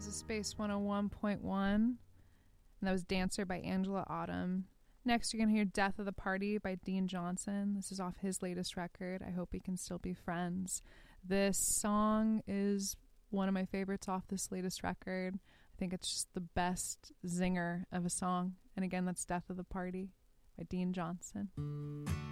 This is Space 101.1, and that was Dancer by Angela Autumn. Next, you're going to hear Death of the Party by Dean Johnson. This is off his latest record, I Hope We Can Still Be Friends. This song is one of my favorites off this latest record. I think it's just the best zinger of a song. And again, that's Death of the Party by Dean Johnson.